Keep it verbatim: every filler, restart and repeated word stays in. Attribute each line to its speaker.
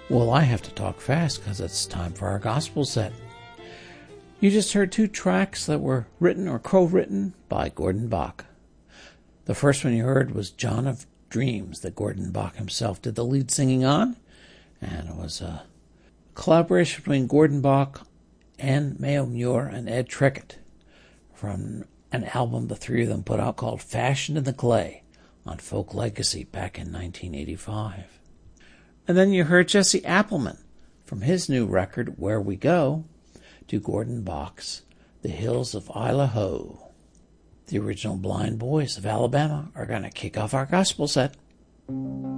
Speaker 1: Well, I have to talk fast because it's time for our gospel set. You just heard two tracks that were written or co-written by Gordon Bach. The first one you heard was John of Dreams that Gordon Bach himself did the lead singing on, and it was a collaboration between Gordon Bach and Mayo Muir and Ed Trickett from an album the three of them put out called Fashioned in the Clay on Folk Legacy back in nineteen eighty-five. And then you heard Jesse Appleman from his new record, Where We Go, to Gordon Bach's The Hills of Isla Ho. The original Blind Boys of Alabama are going to kick off our gospel set.